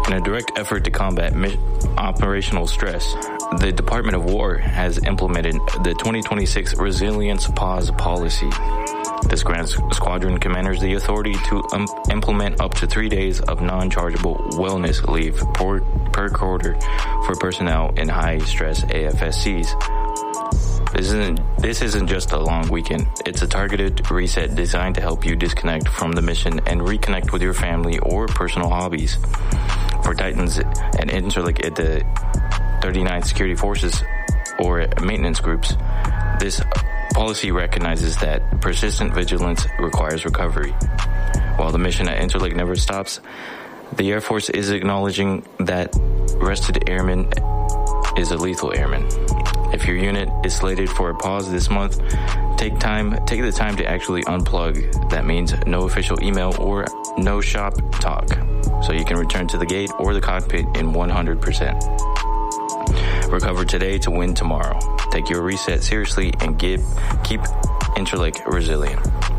In a direct effort to combat operational stress, the Department of War has implemented the 2026 Resilience Pause Policy. This grants squadron commanders the authority to implement up to 3 days of non-chargeable wellness leave per quarter for personnel in high-stress AFSCs. This isn't just a long weekend. It's a targeted reset designed to help you disconnect from the mission and reconnect with your family or personal hobbies. For Titans and Interlink at the 39th Security Forces or maintenance groups, this policy recognizes that persistent vigilance requires recovery. While the mission at Interlink never stops, the Air Force is acknowledging that rested airman is a lethal airman. If your unit is slated for a pause this month, take the time to actually unplug. That means no official email or no shop talk, so you can return to the gate or the cockpit in 100%. Recover today to win tomorrow. Take your reset seriously and keep Interlink resilient.